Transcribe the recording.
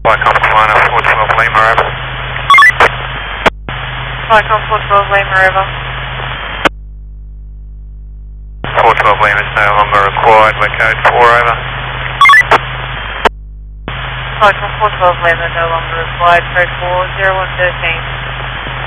Flycom Commander 412 Lima, over. Flycom 412 Lima, over. 412 Lima is no longer required, we're code 4, over. Flycom 412 Lima no longer required, code 4, 0113.